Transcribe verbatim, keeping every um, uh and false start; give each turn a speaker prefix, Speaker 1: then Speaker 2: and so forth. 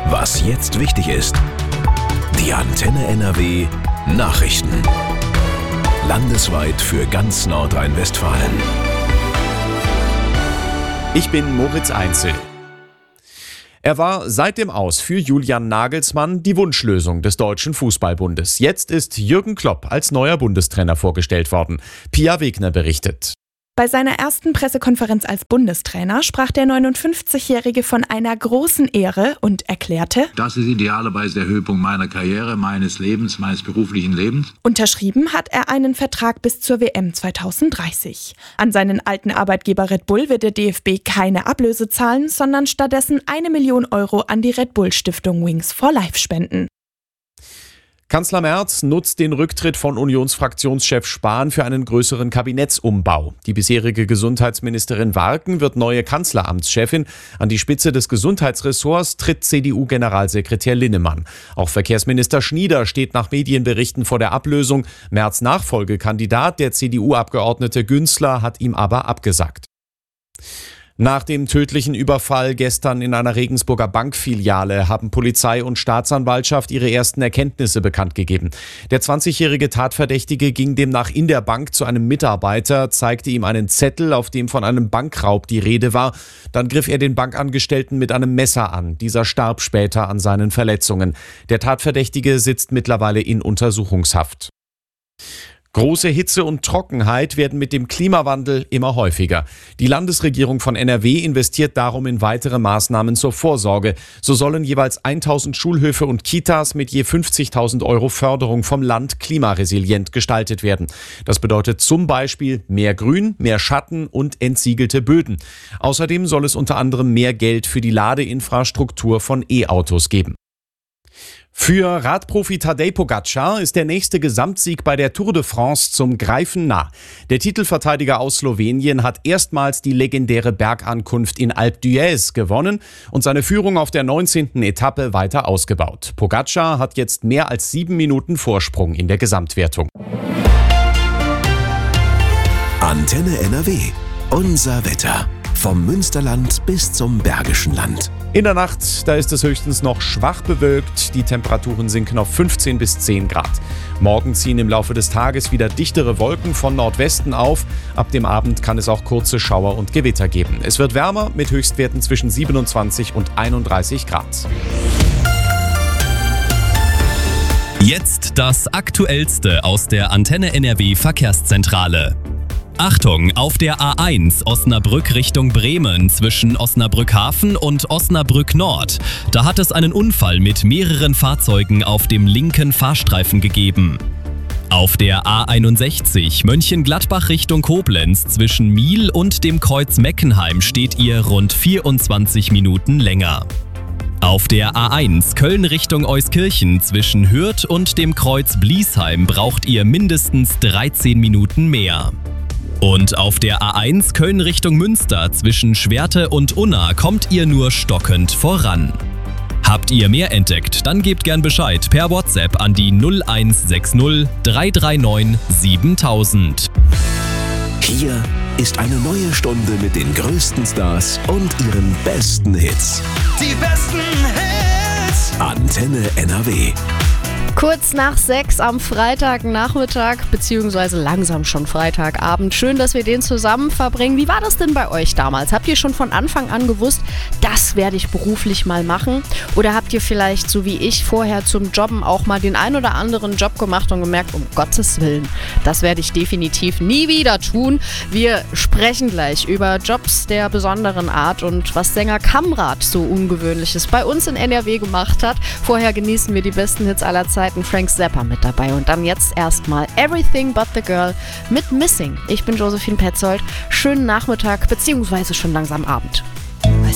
Speaker 1: Was jetzt wichtig ist. Die Antenne N R W Nachrichten. Landesweit für ganz Nordrhein-Westfalen.
Speaker 2: Ich bin Moritz Einzel. Er war seit dem Aus für Julian Nagelsmann die Wunschlösung des Deutschen Fußballbundes. Jetzt ist Jürgen Klopp als neuer Bundestrainer vorgestellt worden. Pia Wegner berichtet.
Speaker 3: Bei seiner ersten Pressekonferenz als Bundestrainer sprach der neunundfünfzigjährige von einer großen Ehre und erklärte:
Speaker 4: Das ist idealerweise der Höhepunkt meiner Karriere, meines Lebens, meines beruflichen Lebens.
Speaker 3: Unterschrieben hat er einen Vertrag bis zur W M zweitausenddreißig. An seinen alten Arbeitgeber Red Bull wird der D F B keine Ablöse zahlen, sondern stattdessen eine Million Euro an die Red Bull Stiftung Wings for Life spenden.
Speaker 2: Kanzler Merz nutzt den Rücktritt von Unionsfraktionschef Spahn für einen größeren Kabinettsumbau. Die bisherige Gesundheitsministerin Warken wird neue Kanzleramtschefin. An die Spitze des Gesundheitsressorts tritt C D U-Generalsekretär Linnemann. Auch Verkehrsminister Schnieder steht nach Medienberichten vor der Ablösung. Merz' Nachfolgekandidat, der C D U-Abgeordnete Günzler, hat ihm aber abgesagt. Nach dem tödlichen Überfall gestern in einer Regensburger Bankfiliale haben Polizei und Staatsanwaltschaft ihre ersten Erkenntnisse bekannt gegeben. Der zwanzigjährige Tatverdächtige ging demnach in der Bank zu einem Mitarbeiter, zeigte ihm einen Zettel, auf dem von einem Bankraub die Rede war. Dann griff er den Bankangestellten mit einem Messer an. Dieser starb später an seinen Verletzungen. Der Tatverdächtige sitzt mittlerweile in Untersuchungshaft. Große Hitze und Trockenheit werden mit dem Klimawandel immer häufiger. Die Landesregierung von N R W investiert darum in weitere Maßnahmen zur Vorsorge. So sollen jeweils tausend Schulhöfe und Kitas mit je fünfzigtausend Euro Förderung vom Land klimaresilient gestaltet werden. Das bedeutet zum Beispiel mehr Grün, mehr Schatten und entsiegelte Böden. Außerdem soll es unter anderem mehr Geld für die Ladeinfrastruktur von E-Autos geben. Für Radprofi Tadej Pogačar ist der nächste Gesamtsieg bei der Tour de France zum Greifen nah. Der Titelverteidiger aus Slowenien hat erstmals die legendäre Bergankunft in Alpe d'Huez gewonnen und seine Führung auf der neunzehnten Etappe weiter ausgebaut. Pogačar hat jetzt mehr als sieben Minuten Vorsprung in der Gesamtwertung.
Speaker 1: Antenne N R W. Unser Wetter. Vom Münsterland bis zum Bergischen Land.
Speaker 2: In der Nacht, da ist es höchstens noch schwach bewölkt. Die Temperaturen sinken auf fünfzehn bis zehn Grad. Morgen ziehen im Laufe des Tages wieder dichtere Wolken von Nordwesten auf. Ab dem Abend kann es auch kurze Schauer und Gewitter geben. Es wird wärmer mit Höchstwerten zwischen siebenundzwanzig und einunddreißig Grad.
Speaker 5: Jetzt das Aktuellste aus der Antenne N R W Verkehrszentrale. Achtung, auf der A eins Osnabrück Richtung Bremen zwischen Osnabrück Hafen und Osnabrück Nord. Da hat es einen Unfall mit mehreren Fahrzeugen auf dem linken Fahrstreifen gegeben. Auf der A einundsechzig Mönchengladbach Richtung Koblenz zwischen Miel und dem Kreuz Meckenheim steht ihr rund vierundzwanzig Minuten länger. Auf der A eins Köln Richtung Euskirchen zwischen Hürth und dem Kreuz Bliesheim braucht ihr mindestens dreizehn Minuten mehr. Und auf der A eins Köln Richtung Münster zwischen Schwerte und Unna kommt ihr nur stockend voran. Habt ihr mehr entdeckt, dann gebt gern Bescheid per WhatsApp an die null eins sechs null drei drei neun siebentausend.
Speaker 1: Hier ist eine neue Stunde mit den größten Stars und ihren besten Hits.
Speaker 6: Die besten Hits!
Speaker 1: Antenne N R W.
Speaker 7: Kurz nach sechs am Freitagnachmittag, beziehungsweise langsam schon Freitagabend. Schön, dass wir den zusammen verbringen. Wie war das denn bei euch damals? Habt ihr schon von Anfang an gewusst, das werde ich beruflich mal machen? Oder habt ihr vielleicht, so wie ich, vorher zum Jobben auch mal den ein oder anderen Job gemacht und gemerkt, um Gottes Willen, das werde ich definitiv nie wieder tun. Wir sprechen gleich über Jobs der besonderen Art und was Sänger Kamrat so Ungewöhnliches bei uns in N R W gemacht hat. Vorher genießen wir die besten Hits aller Zeiten. Frank Zappa mit dabei und dann jetzt erstmal Everything But The Girl mit Missing. Ich bin Josephine Petzold. Schönen Nachmittag beziehungsweise schon langsam Abend.